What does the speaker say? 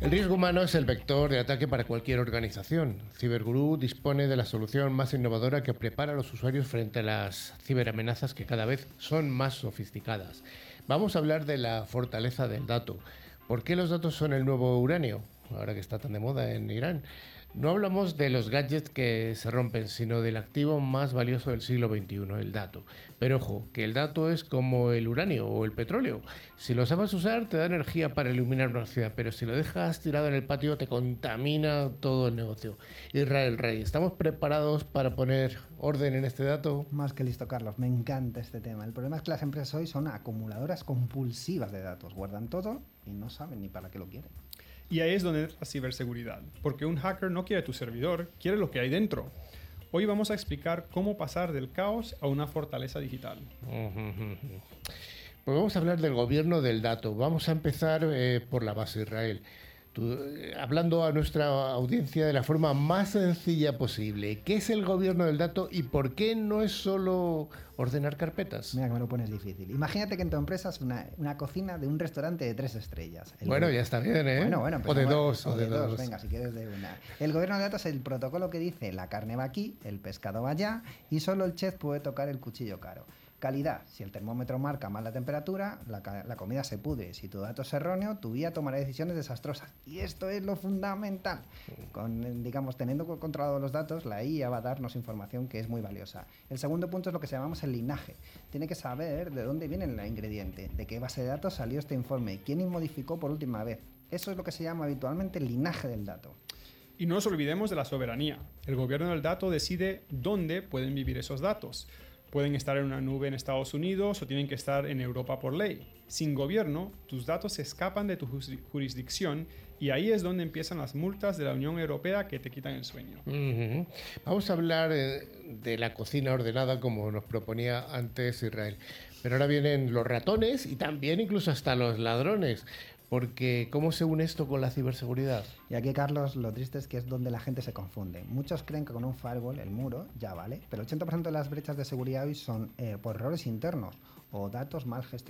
El riesgo humano es el vector de ataque para cualquier organización. Cyberguru dispone de la solución más innovadora que prepara a los usuarios frente a las ciberamenazas que cada vez son más sofisticadas. Vamos a hablar de la fortaleza del dato. ¿Por qué los datos son el nuevo uranio? Ahora que está tan de moda en Irán. No hablamos de los gadgets que se rompen, sino del activo más valioso del siglo XXI, el dato. Pero ojo, que el dato es como el uranio o el petróleo. Si lo sabes usar, te da energía para iluminar una ciudad, pero si lo dejas tirado en el patio, te contamina todo el negocio. Israel Rey, ¿estamos preparados para poner orden en este dato? Más que listo, Carlos. Me encanta este tema. El problema es que las empresas hoy son acumuladoras compulsivas de datos. Guardan todo y no saben ni para qué lo quieren. Y ahí es donde entra la ciberseguridad, porque un hacker no quiere tu servidor, quiere lo que hay dentro. Hoy vamos a explicar cómo pasar del caos a una fortaleza digital. Pues vamos a hablar del gobierno del dato. Vamos a empezar por la base, Israel. Hablando a nuestra audiencia de la forma más sencilla posible. ¿Qué es el gobierno del dato y por qué no es solo ordenar carpetas? Mira que me lo pones difícil. Imagínate que en tu empresa es una cocina de un restaurante de 3 estrellas. Bueno, ya está bien, ¿eh? Bueno, o de dos, o de dos. Venga, si quieres de una. El gobierno de datos es el protocolo que dice la carne va aquí, el pescado va allá y solo el chef puede tocar el cuchillo caro. Calidad, si el termómetro marca mal la temperatura, la comida se pudre. Si tu dato es erróneo, tu guía tomará decisiones desastrosas. Y esto es lo fundamental. Teniendo controlados los datos, la IA va a darnos información que es muy valiosa. El segundo punto es lo que llamamos el linaje. Tiene que saber de dónde viene el ingrediente, de qué base de datos salió este informe, quién modificó por última vez. Eso es lo que se llama habitualmente el linaje del dato. Y no nos olvidemos de la soberanía. El gobierno del dato decide dónde pueden vivir esos datos. Pueden estar en una nube en Estados Unidos o tienen que estar en Europa por ley. Sin gobierno, tus datos se escapan de tu jurisdicción y ahí es donde empiezan las multas de la Unión Europea que te quitan el sueño. Vamos a hablar de la cocina ordenada como nos proponía antes Israel. Pero ahora vienen los ratones y también incluso hasta los ladrones. Porque, ¿cómo se une esto con la ciberseguridad? Y aquí, Carlos, lo triste es que es donde la gente se confunde. Muchos creen que con un firewall, el muro, ya vale, pero el 80% de las brechas de seguridad hoy son por errores internos o datos mal gestionados.